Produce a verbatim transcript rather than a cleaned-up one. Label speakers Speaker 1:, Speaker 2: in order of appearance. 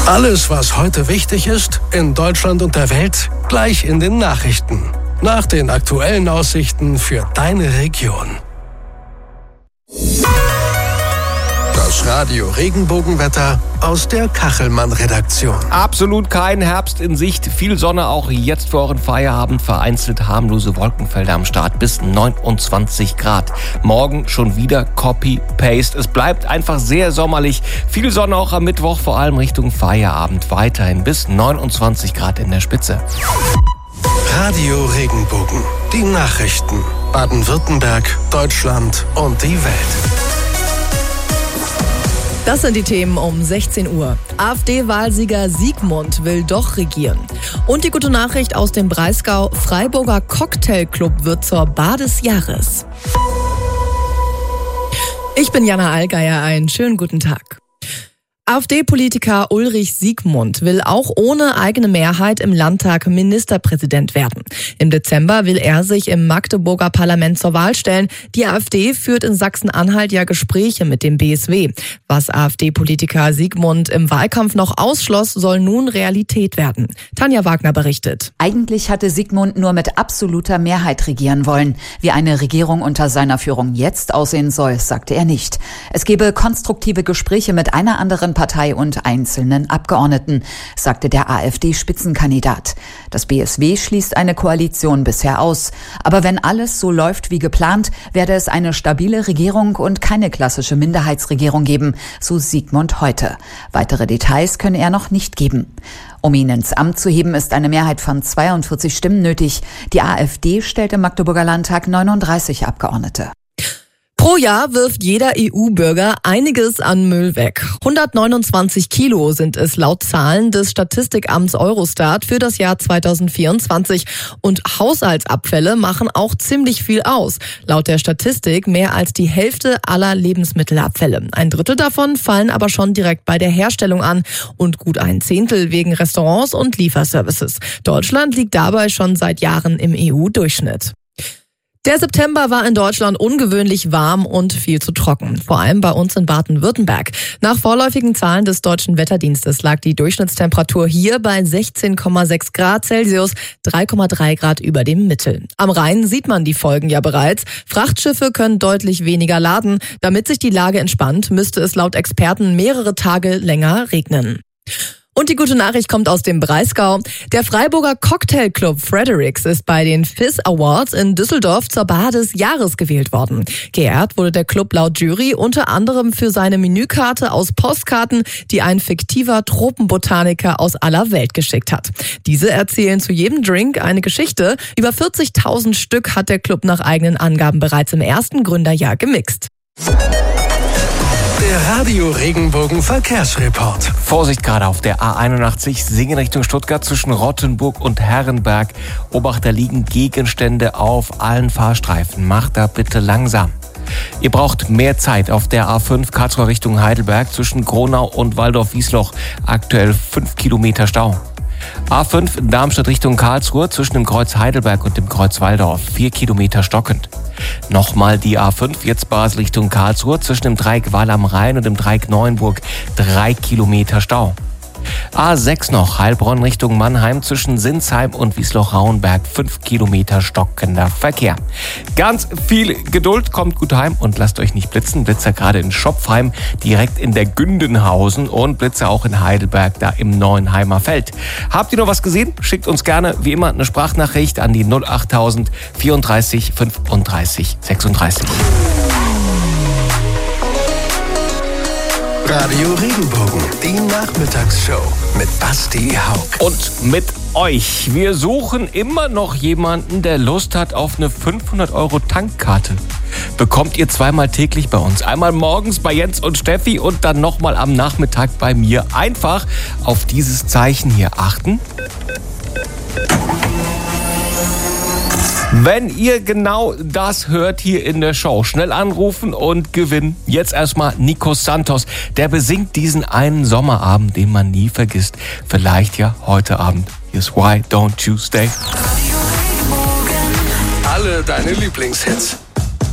Speaker 1: Alles, was heute wichtig ist, in Deutschland und der Welt, gleich in den Nachrichten. Nach den aktuellen Aussichten für deine Region. Das Radio Regenbogenwetter aus der Kachelmann-Redaktion.
Speaker 2: Absolut kein Herbst in Sicht. Viel Sonne auch jetzt für euren Feierabend. Vereinzelt harmlose Wolkenfelder am Start bis neunundzwanzig Grad. Morgen schon wieder Copy-Paste. Es bleibt einfach sehr sommerlich. Viel Sonne auch am Mittwoch, vor allem Richtung Feierabend. Weiterhin bis neunundzwanzig Grad in der Spitze.
Speaker 1: Radio Regenbogen. Die Nachrichten. Baden-Württemberg, Deutschland und die Welt.
Speaker 3: Das sind die Themen um sechzehn Uhr. AfD-Wahlsieger Siegmund will doch regieren. Und die gute Nachricht aus dem Breisgau: Freiburger Cocktailclub wird zur Bar des Jahres. Ich bin Jana Allgeier, einen schönen guten Tag. AfD-Politiker Ulrich Siegmund will auch ohne eigene Mehrheit im Landtag Ministerpräsident werden. Im Dezember will er sich im Magdeburger Parlament zur Wahl stellen. Die AfD führt in Sachsen-Anhalt ja Gespräche mit dem B S W. Was AfD-Politiker Siegmund im Wahlkampf noch ausschloss, soll nun Realität werden. Tanja Wagner berichtet.
Speaker 4: Eigentlich hatte Siegmund nur mit absoluter Mehrheit regieren wollen. Wie eine Regierung unter seiner Führung jetzt aussehen soll, sagte er nicht. Es gebe konstruktive Gespräche mit einer anderen Partei und einzelnen Abgeordneten, sagte der AfD-Spitzenkandidat. Das B S W schließt eine Koalition bisher aus. Aber wenn alles so läuft wie geplant, werde es eine stabile Regierung und keine klassische Minderheitsregierung geben, so Siegmund heute. Weitere Details könne er noch nicht geben. Um ihn ins Amt zu heben, ist eine Mehrheit von zweiundvierzig Stimmen nötig. Die AfD stellt im Magdeburger Landtag neununddreißig Abgeordnete.
Speaker 3: Pro Jahr wirft jeder E U-Bürger einiges an Müll weg. hundertneunundzwanzig Kilo sind es laut Zahlen des Statistikamts Eurostat für das Jahr zweitausendvierundzwanzig. Und Haushaltsabfälle machen auch ziemlich viel aus. Laut der Statistik mehr als die Hälfte aller Lebensmittelabfälle. Ein Drittel davon fallen aber schon direkt bei der Herstellung an und gut ein Zehntel wegen Restaurants und Lieferservices. Deutschland liegt dabei schon seit Jahren im E U-Durchschnitt. Der September war in Deutschland ungewöhnlich warm und viel zu trocken, vor allem bei uns in Baden-Württemberg. Nach vorläufigen Zahlen des Deutschen Wetterdienstes lag die Durchschnittstemperatur hier bei sechzehn Komma sechs Grad Celsius, drei Komma drei Grad über dem Mittel. Am Rhein sieht man die Folgen ja bereits. Frachtschiffe können deutlich weniger laden. Damit sich die Lage entspannt, müsste es laut Experten mehrere Tage länger regnen. Und die gute Nachricht kommt aus dem Breisgau. Der Freiburger Cocktailclub Fredericks ist bei den Fizz Awards in Düsseldorf zur Bar des Jahres gewählt worden. Geehrt wurde der Club laut Jury unter anderem für seine Menükarte aus Postkarten, die ein fiktiver Tropenbotaniker aus aller Welt geschickt hat. Diese erzählen zu jedem Drink eine Geschichte. Über vierzigtausend Stück hat der Club nach eigenen Angaben bereits im ersten Gründerjahr gemixt.
Speaker 1: Der Radio Regenbogen Verkehrsreport.
Speaker 2: Vorsicht gerade auf der A einundachtzig, Singen Richtung Stuttgart zwischen Rottenburg und Herrenberg. Obacht, da liegen Gegenstände auf allen Fahrstreifen. Macht da bitte langsam. Ihr braucht mehr Zeit auf der A fünf Karlsruhe Richtung Heidelberg zwischen Gronau und Waldorf-Wiesloch. Aktuell fünf Kilometer Stau. A fünf Darmstadt Richtung Karlsruhe zwischen dem Kreuz Heidelberg und dem Kreuz Waldorf. vier Kilometer stockend. Nochmal die A fünf, jetzt Basel Richtung Karlsruhe zwischen dem Dreieck Wall am Rhein und dem Dreieck Neuenburg. drei Kilometer Stau. A sechs noch, Heilbronn Richtung Mannheim zwischen Sinsheim und Wiesloch-Rauenberg. fünf Kilometer stockender Verkehr. Ganz viel Geduld, kommt gut heim und lasst euch nicht blitzen. Blitzer gerade in Schopfheim, direkt in der Gündenhausen und Blitzer auch in Heidelberg, da im Neuenheimer Feld. Habt ihr noch was gesehen? Schickt uns gerne, wie immer, eine Sprachnachricht an die null achttausend vierunddreißig fünfunddreißig sechsunddreißig.
Speaker 1: Radio Regenbogen, die Nachmittagsshow mit Basti Haug.
Speaker 2: Und mit euch. Wir suchen immer noch jemanden, der Lust hat auf eine fünfhundert Euro Tankkarte. Bekommt ihr zweimal täglich bei uns. Einmal morgens bei Jens und Steffi und dann nochmal am Nachmittag bei mir. Einfach auf dieses Zeichen hier achten. Wenn ihr genau das hört hier in der Show, schnell anrufen und gewinnen. Jetzt erstmal Nico Santos. Der besingt diesen einen Sommerabend, den man nie vergisst. Vielleicht ja heute Abend. Here's Why Don't You Stay.
Speaker 1: Alle deine Lieblingshits.